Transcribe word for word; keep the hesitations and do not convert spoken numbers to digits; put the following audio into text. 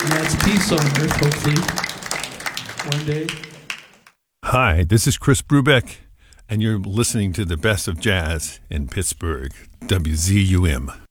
And that's peace on earth, hopefully, one day. Hi, this is Chris Brubeck, and you're listening to the best of jazz in Pittsburgh, W Z U M.